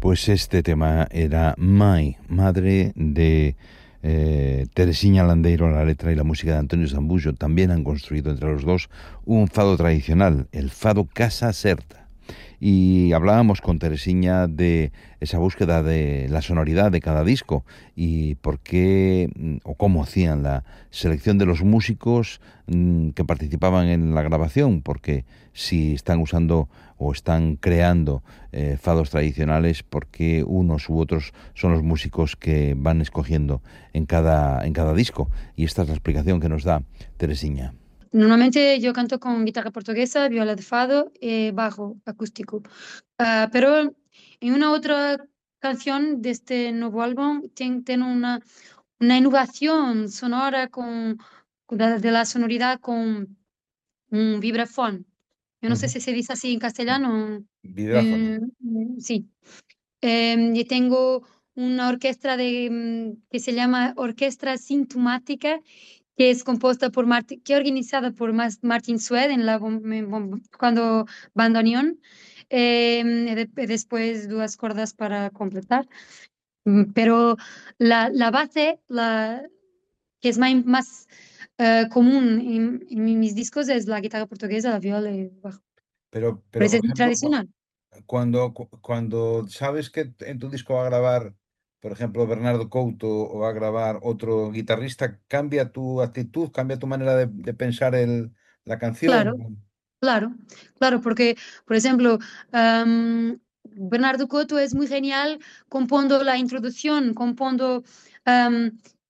Pues este tema era Mai, madre de Teresiña Landeiro, la letra y la música de Antonio Zambullo. También han construido entre los dos un fado tradicional, el fado Casa Serta. Y hablábamos con Teresiña de esa búsqueda de la sonoridad de cada disco y por qué o cómo hacían la selección de los músicos que participaban en la grabación, porque si están usando o están creando fados tradicionales, porque unos u otros son los músicos que van escogiendo en cada disco. Y esta es la explicación que nos da Teresiña. Normalmente yo canto con guitarra portuguesa, viola de fado y bajo acústico. Pero en una otra canción de este nuevo álbum tiene una innovación sonora de la sonoridad con un vibrafón. Yo no sé Ujú. si se dice así en castellano. Vibráfono. Sí. Y tengo una orquesta que se llama Orquesta Sintomática, que es compuesta por que organizada por Martin Sued en cuando bandoneón, y después dos cuerdas para completar. Pero la base, que es común en mis discos, es la guitarra portuguesa, la viola y el bajo. Por Pero eso por es muy ejemplo, tradicional. cuando sabes que en tu disco va a grabar, por ejemplo, Bernardo Couto o va a grabar otro guitarrista, ¿cambia tu actitud, cambia tu manera de pensar la canción? Claro. Claro, claro, porque, por ejemplo, Bernardo Couto es muy genial compondo la introducción, compondo